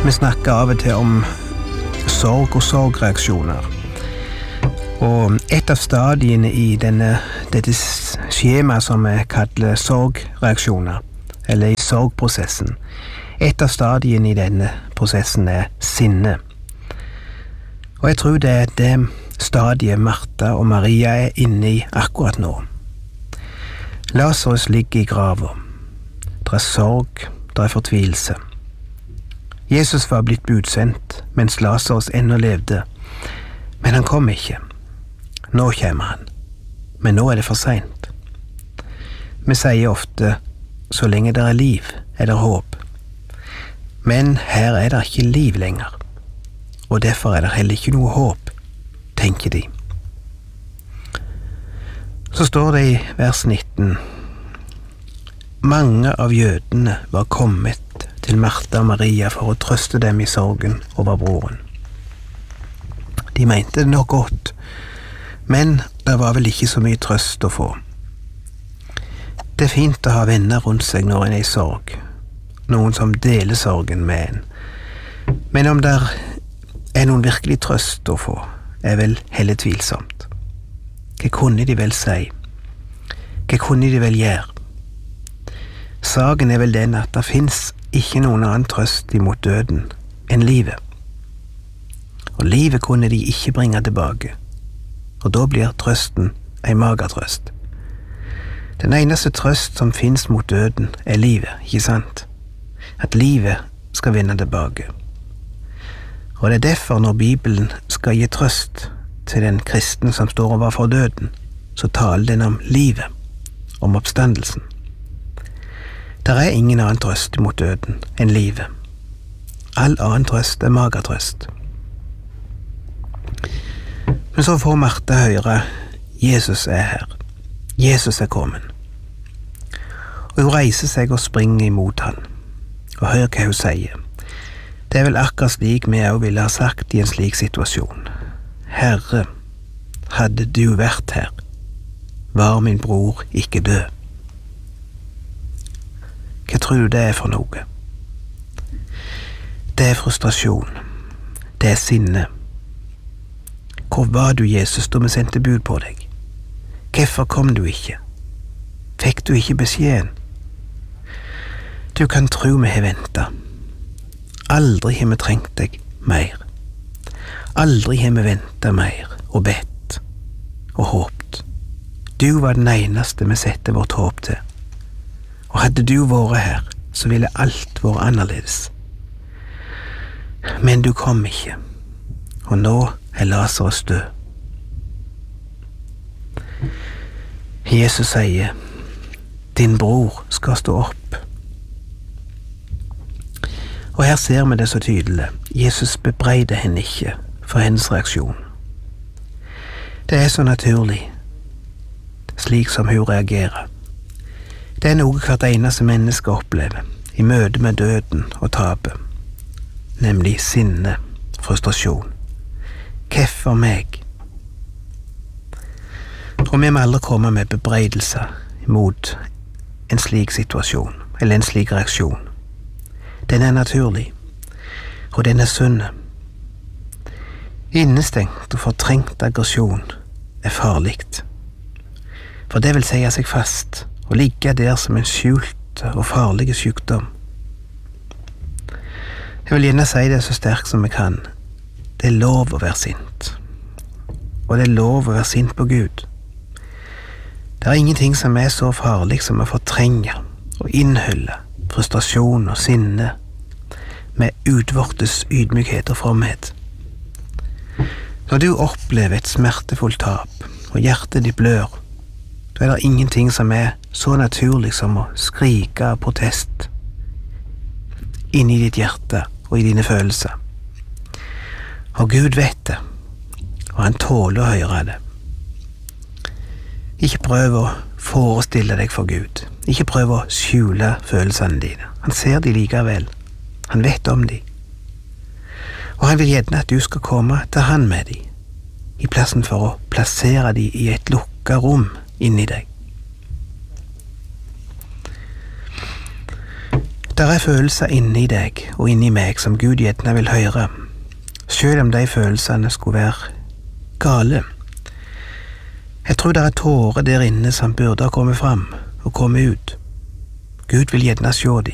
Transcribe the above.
Vi snakker av og til om sorg og sorgreaksjoner. Og et av stadiene i dette skjemaet som vi kaller sorgreaksjoner, eller i sorgprosessen, et av stadiene i denne prosessen er sinne. Og jeg tror det er det stadiet Martha og Maria er inne i akkurat nå. Lazarus ligger i grava. Det er sorg, det er fortvilelse. Jesus var blitt budsendt mens Lazarus ennå levde, men han kom ikke. Nå kommer han, men nå er det for sent. Vi sier ofte, så lenge det er liv, er det håp. Men her er det ikke liv lenger, og derfor er det heller ikke noe håp, tenker de. Så står det i vers 19, mange av jødene var kommet til Martha og Maria for å trøste dem i sorgen over broren. De mente det nok godt, men det var vel ikke så mye trøst å få. Det er fint å ha venner rundt seg når en er i sorg, noen som deler sorgen med en. Men om det er noen virkelig trøst å få, er vel heller tvilsomt. Hva kunne de vel si? Hva kunne de vel gjøre? Saken er vel den at det finnes ikke noen annen trøst imot døden enn livet. Og livet kunne de ikke bringe tilbake, og da blir trøsten en magertrøst. Den eneste trøst som finnes mot døden er livet, ikke sant? At livet skal vende tilbake. Og det er derfor når Bibelen skal gi trøst til den kristne som står overfor døden, så taler den om livet, om oppstandelsen. Der er ingen annen trøst mot døden enn livet. All annen trøst er magertrøst. Men så får Martha høre, Jesus er her. Jesus er kommet. Og hun reiser seg og springer imot han. Og hør hva hun sier. Det er vel akkurat slik vi også ville ha sagt i en slik situasjon. Herre, hadde du vært her, var min bror ikke død. Hva tror du det er for noe? Det er frustrasjon. Det er sinne. Hvor var du, Jesus, da vi sendte bud på deg? Hvorfor kom du ikke? Fikk du ikke beskjeden? Du kan tro vi har ventet. Aldri har vi trengt deg mer. Aldri har vi ventet mer og bedt og håpt. Du var den eneste vi setter vårt håp til. Og hadde du vært her, så ville alt vært annerledes. Men du kom ikke, og nå er Lazarus død. Jesus sier, din bror skal stå opp. Og her ser vi det så tydelig. Jesus bebreider henne ikke for hennes reaksjon. Det er så naturlig, slik som hun reagerer. Det er noe hvert eneste menneske opplever i møte med døden og tapet, nemlig sinne, frustrasjon. Hvorfor meg? Og vi må aldri komme med bebreidelser mot en slik situasjon, eller en slik reaksjon. Den er naturlig, og den er sunn. Innestengt og fortrengt aggresjon er farligt, for det vil sie seg fast og ligge der som en skjult og farlig sykdom. Jeg vil gjerne si det så sterkt som jeg kan. Det er lov å være sint, og det er lov å være sint på Gud. Det er ingenting som er så farlig som å fortrenge og innhylle frustrasjon og sinne med utvortes ydmykhet og fromhet. Når du opplever et smertefullt tap og hjertet ditt blør, da er det ingenting som er så naturlig som å skrike av protest inni ditt hjerte og i dine følelser. Og Gud vet det, og han tåler å høre det. Ikke prøv å forestille deg for Gud. Ikke prøv å skjule følelsene dine. Han ser de likevel. Han vet om de. Og han vil gjerne at du skal komme til han med de, i plassen for å plassere de i et lukket rom inni deg. Der er følelser inni deg og inni meg som Gud gjerne vil høre, selv om de følelsene skulle være gale. Jeg tror det er tårer der inne som burde ha kommet fram og kommet ut. Gud vil gjerne se de.